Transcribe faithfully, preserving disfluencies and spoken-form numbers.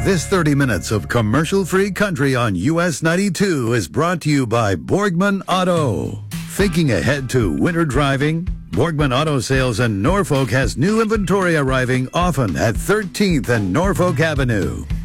This thirty minutes of commercial-free country on U S ninety-two is brought to you by Borgman Auto. Thinking ahead to winter driving? Borgman Auto Sales in Norfolk has new inventory arriving often at thirteenth and Norfolk Avenue.